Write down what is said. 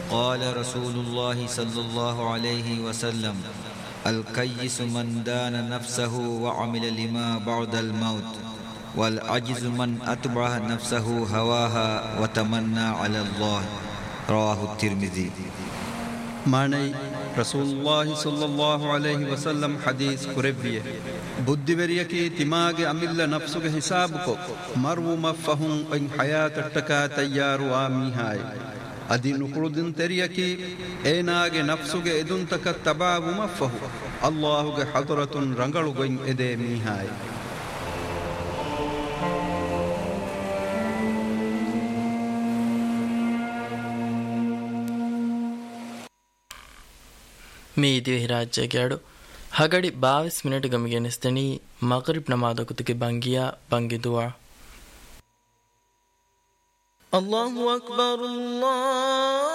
قال رسول الله صلى الله عليه وسلم الكيس من دان نفسه وعمل لما بعد الموت والعجز من أتبع نفسه هواها وتمنى على الله رواه الترمذي. ಮಾಣೈ ರಸೂಲುಲ್ಲಾಹಿ ಸಲ್ಲಲ್ಲಾಹು ಅಲೈಹಿ ವಸಲ್ಲಂ ಹದೀಸ್ ಕುರೆವ್ವಿಯೆ ಬುದ್ಧಿವೆರಿಯಕಿ ತಿಮಾಗೆ ಅಮಿಲ್ಲ ನಫ್ಸುಗೆ ಹಿಸಾಬುಕೊ ಮರ್ವು ಮಫಹುಂ ಐನ್ ಹಯಾತಟ್ಟಕ ತಯ್ಯಾರು ಆಮಿಹಾಯ್ ಅದಿ ನುಕುಳುದಿನ್ ತೆರಿಯಕಿ ಏನಾಗೆ ನಫ್ಸುಗೆ ಎದುಂತಕ ತಬಾವು ಮಫಹು ಅಲ್ಲಾಹುಗೆ ಹದರತುನ್ ರಂಗಳುಗೊಯ್ನ್ ಎದೆ ಮೀಹಾಯ್. Me ದಿವಿ ರಾಜ್ಯಗೆ ಅಡು ಹಗಡಿ 22 minute ಗಮಿಗೆ ನೆಸ್ತನಿ ಮಗರಿಬ್ ನಮಾದ ಕುತಿಗೆ ಬಂಗಿಯ ಬಂಗಿದುವ ಅಲ್ಲಾಹು ಅಕ್ಬರ್ ಅಲ್ಲಾಹ್